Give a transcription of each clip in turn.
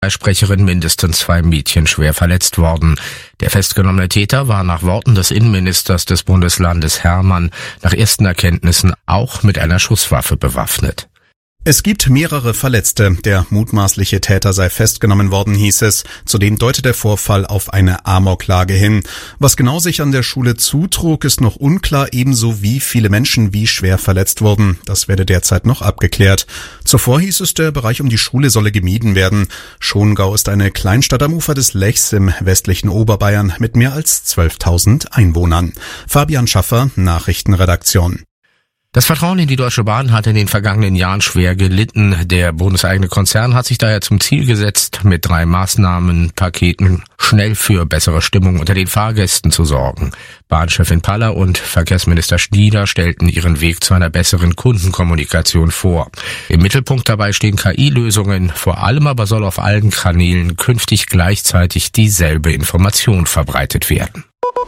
Sprecherin mindestens 2 Mädchen schwer verletzt worden. Der festgenommene Täter war nach Worten des Innenministers des Bundeslandes Hermann nach ersten Erkenntnissen auch mit einer Schusswaffe bewaffnet. Es gibt mehrere Verletzte. Der mutmaßliche Täter sei festgenommen worden, hieß es. Zudem deutet der Vorfall auf eine Amoklage hin. Was genau sich an der Schule zutrug, ist noch unklar, ebenso wie viele Menschen wie schwer verletzt wurden. Das werde derzeit noch abgeklärt. Zuvor hieß es, der Bereich um die Schule solle gemieden werden. Schongau ist eine Kleinstadt am Ufer des Lechs im westlichen Oberbayern mit mehr als 12.000 Einwohnern. Fabian Schaffer, Nachrichtenredaktion. Das Vertrauen in die Deutsche Bahn hat in den vergangenen Jahren schwer gelitten. Der bundeseigene Konzern hat sich daher zum Ziel gesetzt, mit 3 Maßnahmenpaketen schnell für bessere Stimmung unter den Fahrgästen zu sorgen. Bahnchefin Paller und Verkehrsminister Schnieder stellten ihren Weg zu einer besseren Kundenkommunikation vor. Im Mittelpunkt dabei stehen KI-Lösungen. Vor allem aber soll auf allen Kanälen künftig gleichzeitig dieselbe Information verbreitet werden.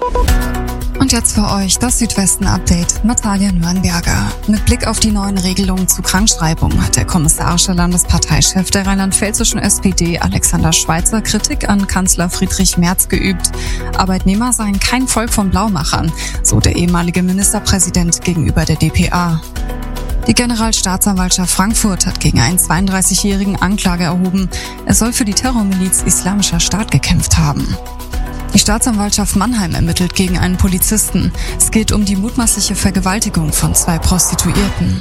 Und jetzt für euch das Südwesten-Update. Natalia Nürnberger. Mit Blick auf die neuen Regelungen zu Krankschreibung hat der kommissarische Landesparteichef der rheinland-pfälzischen SPD, Alexander Schweitzer, Kritik an Kanzler Friedrich Merz geübt. Arbeitnehmer seien kein Volk von Blaumachern, so der ehemalige Ministerpräsident gegenüber der dpa. Die Generalstaatsanwaltschaft Frankfurt hat gegen einen 32-jährigen Anklage erhoben. Er soll für die Terrormiliz Islamischer Staat gekämpft haben. Die Staatsanwaltschaft Mannheim ermittelt gegen einen Polizisten. Es geht um die mutmaßliche Vergewaltigung von 2 Prostituierten.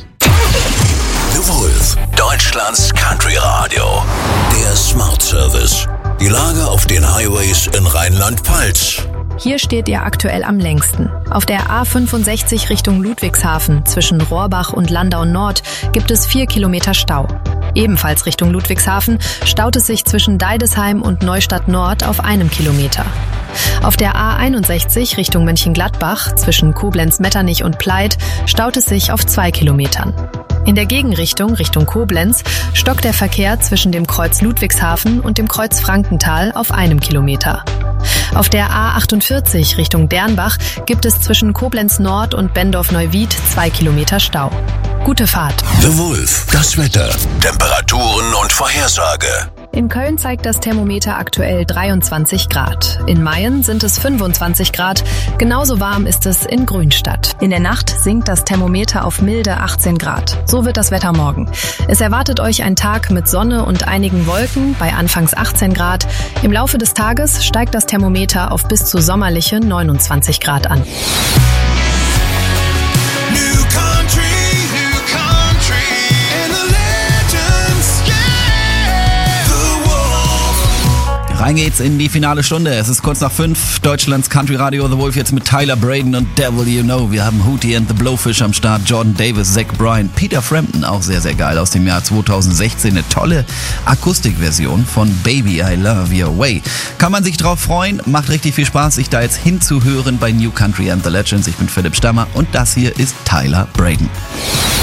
The Wolf, Deutschlands Country Radio. Der Smart Service. Die Lage auf den Highways in Rheinland-Pfalz. Hier steht ihr aktuell am längsten. Auf der A65 Richtung Ludwigshafen zwischen Rohrbach und Landau Nord gibt es 4 Kilometer Stau. Ebenfalls Richtung Ludwigshafen staut es sich zwischen Deidesheim und Neustadt Nord auf 1 Kilometer. Auf der A61 Richtung Mönchengladbach zwischen Koblenz-Metternich und Pleit staut es sich auf 2 Kilometern. In der Gegenrichtung, Richtung Koblenz, stockt der Verkehr zwischen dem Kreuz Ludwigshafen und dem Kreuz Frankenthal auf 1 Kilometer. Auf der A48 Richtung Dernbach gibt es zwischen Koblenz Nord und Bendorf-Neuwied 2 Kilometer Stau. Gute Fahrt. The Wolf, das Wetter, Temperaturen und Vorhersage. In Köln zeigt das Thermometer aktuell 23 Grad. In Mayen sind es 25 Grad. Genauso warm ist es in Grünstadt. In der Nacht sinkt das Thermometer auf milde 18 Grad. So wird das Wetter morgen. Es erwartet euch ein Tag mit Sonne und einigen Wolken bei anfangs 18 Grad. Im Laufe des Tages steigt das Thermometer auf bis zu sommerliche 29 Grad an. Rein geht's in die finale Stunde. Es ist kurz nach 5. Deutschlands Country Radio The Wolf jetzt mit Tyler Braden und Devil You Know. Wir haben Hootie and the Blowfish am Start, Jordan Davis, Zach Bryan, Peter Frampton, auch sehr, sehr geil, aus dem Jahr 2016. Eine tolle Akustikversion von Baby I Love Your Way. Kann man sich drauf freuen, macht richtig viel Spaß, sich da jetzt hinzuhören bei New Country and the Legends. Ich bin Philipp Stammer und das hier ist Tyler Braden.